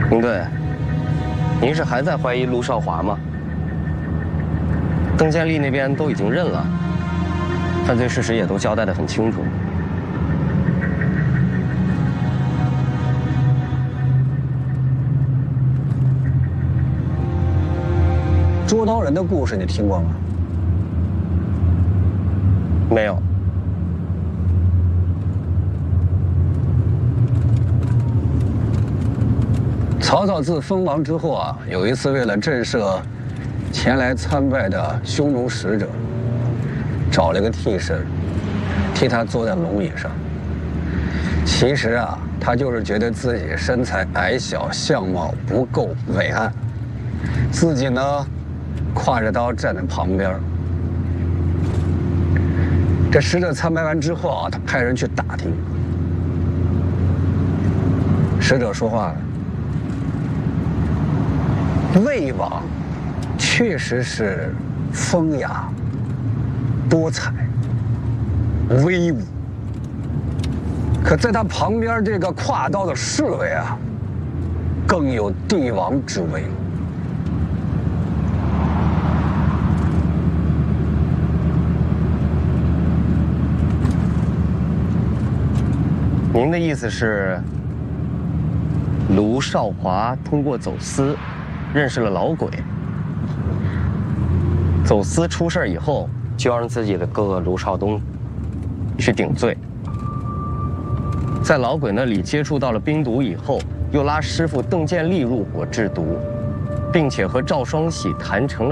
林队，您是还在怀疑卢少华吗？邓建立那边都已经认了，犯罪事实也都交代得很清楚。 捉刀人的故事你听过吗？ 没有。 曹操自封王之后啊，有一次为了震慑前来参拜的匈奴使者，找了个替身，替他坐在龙椅上。其实啊，他就是觉得自己身材矮小，相貌不够伟岸，自己呢，挎着刀站在旁边。这使者参拜完之后啊，他派人去打听。使者说话了。魏王确实是风雅、多彩、威武，可在他旁边这个挎刀的侍卫啊，更有帝王之威。 您的意思是，卢少华通过走私认识了老鬼，走私出事以后，就要让自己的哥哥卢少东去顶罪。在老鬼那里接触到了冰毒以后，又拉师傅邓建立入伙制毒，并且和赵双喜谈成了